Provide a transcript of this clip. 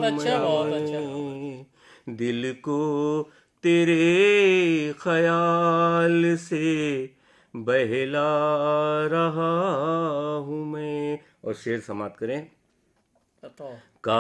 बहुत अच्छा, बहुत अच्छा। मैं दिल को तेरे ख्याल से बहला रहा हूँ मैं। और शेर समाप्त करें। बताओ।